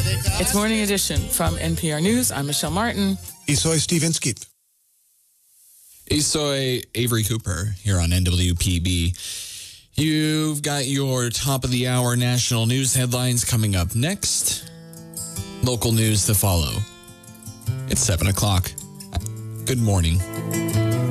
It's Morning Edition from NPR News. I'm Michelle Martin. Isoy Steve Inskeep. Isoy Avery Cooper here on NWPB. You've got your top of the hour national news headlines coming up next. Local news to follow. It's 7 o'clock. Good morning.